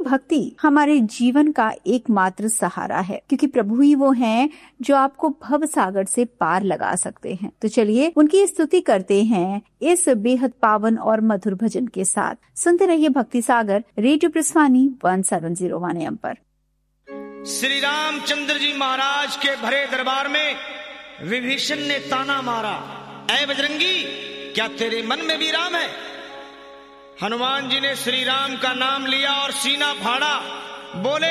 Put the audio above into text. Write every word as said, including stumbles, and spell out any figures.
भक्ति हमारे जीवन का एकमात्र सहारा है, क्योंकि प्रभु ही वो हैं जो आपको भव सागर से पार लगा सकते हैं। तो चलिए उनकी स्तुति करते हैं इस बेहद पावन और मधुर भजन के साथ। सुनते रहिए भक्ति सागर radio प्रस्वानी one seven zero one M पर। श्री रामचंद्र जी महाराज के भरे दरबार में विभीषण ने ताना मारा, ऐ बजरंगी, क्या तेरे मन में भी राम है? हनुमान जी ने श्री राम का नाम लिया और सीना फाड़ा, बोले